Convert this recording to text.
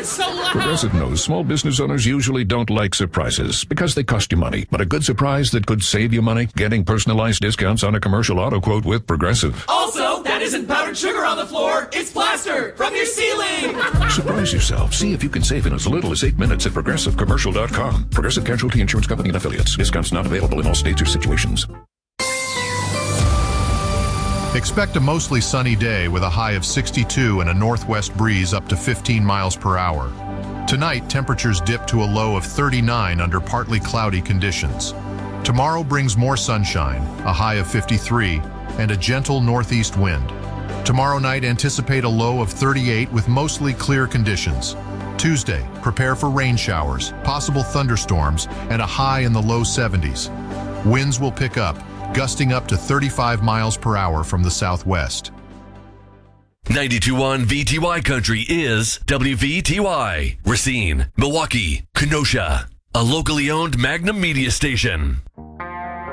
it's so loud. Progressive knows small business owners usually don't like surprises because they cost you money. But a good surprise that could save you money? Getting personalized discounts on a commercial auto quote with Progressive. Also, that isn't powdered sugar on the floor. It's plaster from your ceiling. Surprise yourself. See if you can save in as little as 8 minutes at ProgressiveCommercial.com. Progressive Casualty Insurance Company and Affiliates. Discounts not available in all states or situations. Expect a mostly sunny day with a high of 62 and a northwest breeze up to 15 miles per hour. Tonight, temperatures dip to a low of 39 under partly cloudy conditions. Tomorrow brings more sunshine, a high of 53, and a gentle northeast wind. Tomorrow night, anticipate a low of 38 with mostly clear conditions. Tuesday, prepare for rain showers, possible thunderstorms, and a high in the low 70s. Winds will pick up, gusting up to 35 miles per hour from the southwest. 92.1 VTY Country is WVTY, Racine, Milwaukee, Kenosha, a locally owned Magnum media station.